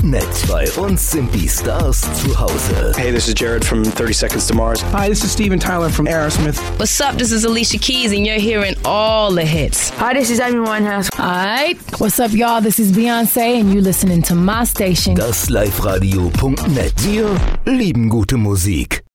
Bei uns sind die Stars zu Hause. Hey, this is Jared from 30 Seconds to Mars. Hi, this is Steven Tyler from Aerosmith. What's up? This is Alicia Keys, and you're hearing all the hits. Hi, this is Amy Winehouse. Alright, what's up, y'all? This is Beyonce, and you listening to my station. Das liveradio.net. Wir lieben gute Musik.